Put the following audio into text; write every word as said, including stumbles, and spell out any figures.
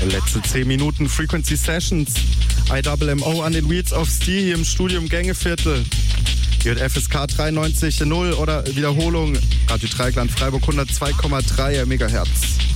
Letzte zehn Minuten Frequency Sessions. I M M O an den Wheels of Steel hier im Studium Gängeviertel. J F S K dreiundneunzig Komma null oder Wiederholung Radio Dreieckland Freiburg hundertzwei Komma drei Megahertz.